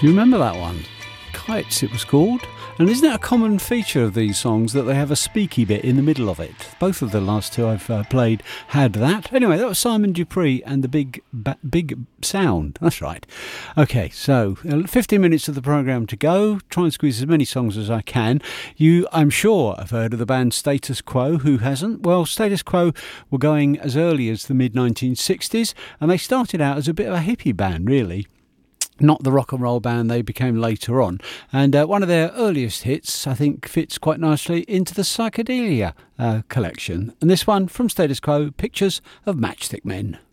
Do you remember that one? Kites, it was called. And isn't it a common feature of these songs that they have a speaky bit in the middle of it? Both of the last two I've played had that. Anyway, that was Simon Dupree and the Big Sound. That's right. Okay, so 15 minutes of the programme to go. Try and squeeze as many songs as I can. You, I'm sure, have heard of the band Status Quo. Who hasn't? Well, Status Quo were going as early as the mid-1960s, and they started out as a bit of a hippie band, really. Not the rock and roll band they became later on. And one of their earliest hits, I think, fits quite nicely into the Psychedelia collection. And this one from Status Quo, Pictures of Matchstick Men.